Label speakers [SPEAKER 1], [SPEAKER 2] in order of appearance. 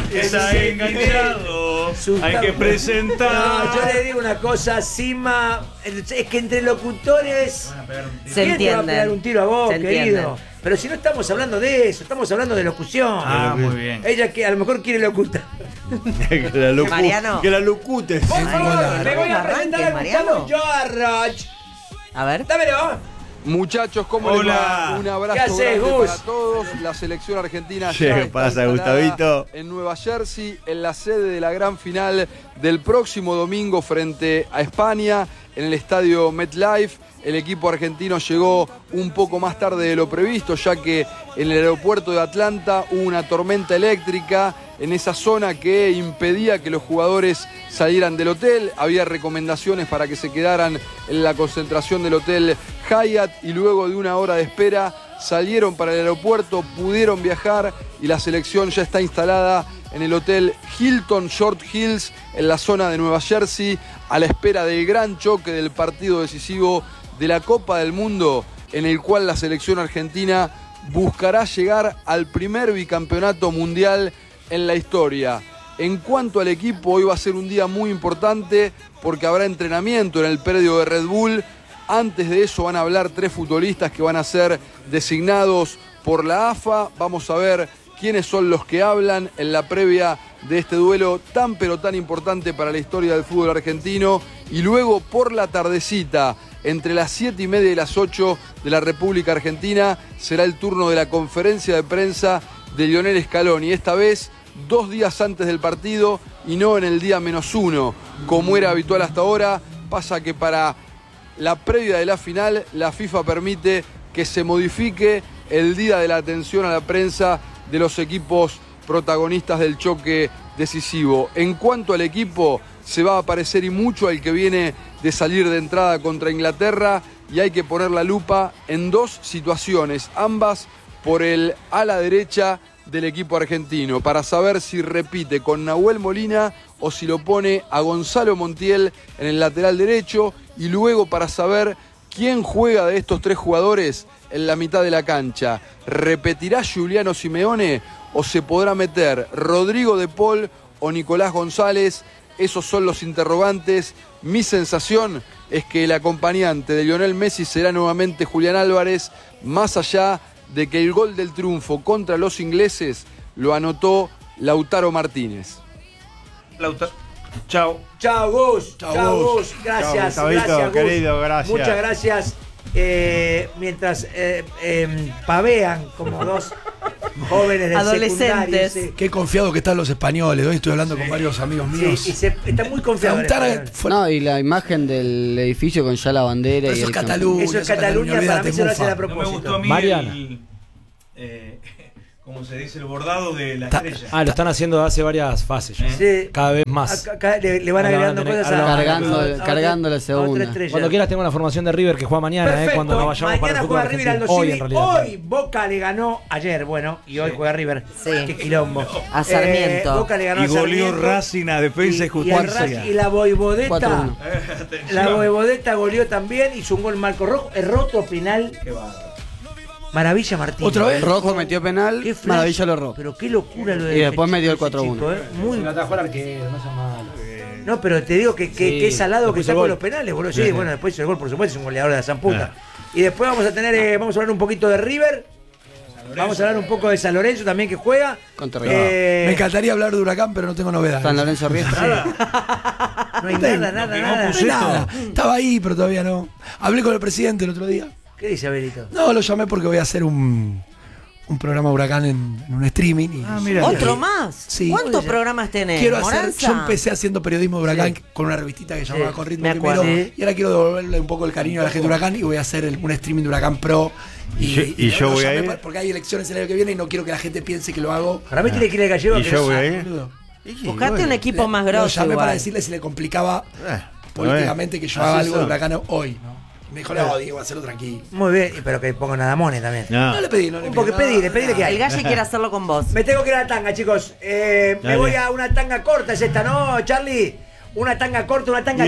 [SPEAKER 1] Está enganchado. Hay que presentar.
[SPEAKER 2] No, yo le digo una cosa, Sima. Es que entre locutores.
[SPEAKER 3] Se entienden.
[SPEAKER 2] Te va a pegar un tiro a vos,
[SPEAKER 3] Se
[SPEAKER 2] querido.
[SPEAKER 3] entienden.
[SPEAKER 2] Pero si no estamos hablando de eso, estamos hablando de locución.
[SPEAKER 1] Ah, muy bien.
[SPEAKER 2] Ella que a lo mejor quiere locutar.
[SPEAKER 3] Mariano.
[SPEAKER 4] Que la locutes.
[SPEAKER 2] Por favor, me voy a presentar a
[SPEAKER 3] Mariano.
[SPEAKER 2] Gustavo Yarrach.
[SPEAKER 3] A ver.
[SPEAKER 2] Dámelo.
[SPEAKER 5] Muchachos, ¿cómo les
[SPEAKER 1] Hola.
[SPEAKER 5] va? Un
[SPEAKER 2] ¿Qué
[SPEAKER 5] abrazo
[SPEAKER 2] haces,
[SPEAKER 5] grande
[SPEAKER 2] Gus?
[SPEAKER 5] para todos. La selección argentina
[SPEAKER 4] ¿Qué
[SPEAKER 5] ya está
[SPEAKER 4] pasa,
[SPEAKER 5] instalada
[SPEAKER 4] Gustavito?
[SPEAKER 5] en Nueva Jersey, en la sede de la gran final del próximo domingo frente a España, en el estadio MetLife. El equipo argentino llegó un poco más tarde de lo previsto, ya que en el aeropuerto de Atlanta hubo una tormenta eléctrica en esa zona que impedía que los jugadores salieran del hotel. Había recomendaciones para que se quedaran en la concentración del hotel Hyatt y luego de una hora de espera salieron para el aeropuerto, pudieron viajar y la selección ya está instalada en el hotel Hilton Short Hills en la zona de Nueva Jersey a la espera del gran choque del partido decisivo de la Copa del Mundo, en el cual la selección argentina buscará llegar al primer bicampeonato mundial en la historia. En cuanto al equipo, hoy va a ser un día muy importante porque habrá entrenamiento en el predio de Red Bull. Antes de eso van a hablar 3 futbolistas que van a ser designados por la AFA. Vamos a ver quiénes son los que hablan en la previa de este duelo tan pero tan importante para la historia del fútbol argentino. Y luego por la tardecita, entre las 7:30 y las 8 de la República Argentina, será el turno de la conferencia de prensa de Lionel Scaloni. Esta vez 2 días antes del partido y no en el día -1, como era habitual hasta ahora. Pasa que para la previa de la final, la FIFA permite que se modifique el día de la atención a la prensa de los equipos protagonistas del choque decisivo. En cuanto al equipo, se va a parecer y mucho al que viene de salir de entrada contra Inglaterra y hay que poner la lupa en 2 situaciones, ambas por el ala derecha del equipo argentino, para saber si repite con Nahuel Molina o si lo pone a Gonzalo Montiel en el lateral derecho y luego para saber quién juega de estos 3 jugadores en la mitad de la cancha. ¿Repetirá Giuliano Simeone o se podrá meter Rodrigo de Paul o Nicolás González? Esos son los interrogantes. Mi sensación es que el acompañante de Lionel Messi será nuevamente Julián Álvarez, más allá de que el gol del triunfo contra los ingleses lo anotó Lautaro Martínez.
[SPEAKER 1] Chao.
[SPEAKER 2] Chao, Gus.
[SPEAKER 4] Chao,
[SPEAKER 2] Gus. Gracias.
[SPEAKER 4] Chao, Gustavito,
[SPEAKER 2] gracias, Gus.
[SPEAKER 4] querido, gracias.
[SPEAKER 2] Muchas gracias. Mientras pavean como 2 jóvenes de
[SPEAKER 3] Adolescentes.
[SPEAKER 2] secundaria,
[SPEAKER 6] Qué confiado que están los españoles. Hoy estoy hablando con varios amigos míos.
[SPEAKER 2] Sí, y está muy confiado.
[SPEAKER 7] No, y la imagen del edificio con ya la bandera
[SPEAKER 6] Pero
[SPEAKER 7] y
[SPEAKER 6] eso
[SPEAKER 7] el
[SPEAKER 6] es Cataluña.
[SPEAKER 2] Eso es Cataluña, para
[SPEAKER 6] olvídate,
[SPEAKER 2] mí se lo hacen
[SPEAKER 6] mufa.
[SPEAKER 2] a
[SPEAKER 1] No me
[SPEAKER 2] propósito.
[SPEAKER 1] gustó a mí
[SPEAKER 8] Mariana.
[SPEAKER 1] como se dice, el bordado de la estrella.
[SPEAKER 8] Lo están haciendo hace varias fases ya.
[SPEAKER 2] Sí.
[SPEAKER 8] Cada vez más.
[SPEAKER 2] Acá le van agregando cosas
[SPEAKER 7] Cargando la segunda.
[SPEAKER 8] Cuando quieras tengo la formación de River que juega mañana,
[SPEAKER 2] Perfecto.
[SPEAKER 8] cuando nos vayamos para
[SPEAKER 2] Mañana
[SPEAKER 8] el fútbol
[SPEAKER 2] juega River
[SPEAKER 8] argentino.
[SPEAKER 2] Aldo
[SPEAKER 8] Hoy en
[SPEAKER 2] Civi.
[SPEAKER 8] realidad.
[SPEAKER 2] Hoy Boca le ganó ayer, bueno, y hoy juega River.
[SPEAKER 3] Sí.
[SPEAKER 2] Qué quilombo.
[SPEAKER 3] A Sarmiento.
[SPEAKER 2] Boca le ganó
[SPEAKER 1] Y
[SPEAKER 2] a
[SPEAKER 1] goleó
[SPEAKER 2] Sarmiento.
[SPEAKER 1] Racing a Defensa y Justicia.
[SPEAKER 2] Y la Voivodeta.
[SPEAKER 7] 4-1.
[SPEAKER 2] La Voivodeta goleó también, hizo un gol Marco Rojo. Erró otro penal.
[SPEAKER 1] Qué bárbaro.
[SPEAKER 2] Maravilla Martín.
[SPEAKER 6] ¿Otra vez?
[SPEAKER 7] Rojo metió penal,
[SPEAKER 2] Qué flash.
[SPEAKER 7] Maravilla lo erró.
[SPEAKER 2] Pero qué locura lo de
[SPEAKER 7] Y después metió el
[SPEAKER 2] ese
[SPEAKER 7] 4-1.
[SPEAKER 2] chico, Muy...
[SPEAKER 8] Se lo atajó el arquero, no sea malo.
[SPEAKER 2] No, pero te digo que es salado que
[SPEAKER 8] después el
[SPEAKER 2] sacó
[SPEAKER 8] gol.
[SPEAKER 2] los penales, boludo. Sí, bueno, después hizo el gol, por supuesto, es un goleador de la zamputa. Y después vamos a tener, vamos a hablar un poquito de River. Vamos a hablar un poco de San Lorenzo también que juega.
[SPEAKER 7] Contra
[SPEAKER 6] Me encantaría hablar de Huracán, pero no tengo novedades.
[SPEAKER 7] San Lorenzo Riestra.
[SPEAKER 2] No hay nada.
[SPEAKER 6] Nada. Estaba ahí, pero todavía no. Hablé con el presidente el otro día.
[SPEAKER 2] ¿Qué dice Abelito?
[SPEAKER 6] No, lo llamé porque voy a hacer un programa Huracán en un streaming. Y
[SPEAKER 1] Mira.
[SPEAKER 3] ¿Otro más?
[SPEAKER 6] Sí.
[SPEAKER 3] ¿Cuántos programas tenés?
[SPEAKER 6] quiero hacer.
[SPEAKER 3] Moranza?
[SPEAKER 6] Yo empecé haciendo periodismo de Huracán con una revistita que se llamaba Con Ritmo
[SPEAKER 3] me acuerdo.
[SPEAKER 6] primero. Y ahora quiero devolverle un poco el cariño a la gente de Huracán y voy a hacer un streaming de Huracán Pro.
[SPEAKER 4] Y yo
[SPEAKER 6] lo
[SPEAKER 4] voy a
[SPEAKER 6] llamé
[SPEAKER 4] ir.
[SPEAKER 6] porque hay elecciones el año que viene y no quiero que la gente piense que lo hago.
[SPEAKER 2] Para mí tiene que ir el gallego.
[SPEAKER 4] Y
[SPEAKER 2] que
[SPEAKER 4] yo
[SPEAKER 2] no
[SPEAKER 4] voy a
[SPEAKER 2] sabe,
[SPEAKER 4] ir.
[SPEAKER 2] boludo.
[SPEAKER 3] Buscate un equipo más
[SPEAKER 6] Lo
[SPEAKER 3] grosso.
[SPEAKER 6] llamé
[SPEAKER 3] igual.
[SPEAKER 6] para decirle si le complicaba políticamente que yo haga algo de Huracán hoy. ¿no? Me dijo, no, Diego, hacerlo tranquilo.
[SPEAKER 2] Muy bien, pero que pongan a Damone también.
[SPEAKER 6] No le pedí, no le pedí.
[SPEAKER 2] Porque pedile que hay.
[SPEAKER 3] El Galle quiere hacerlo con vos.
[SPEAKER 2] Me tengo que ir a la tanga, chicos. Me voy a una tanga corta, es esta, ¿no, Charlie? Una tanga corta, una tanga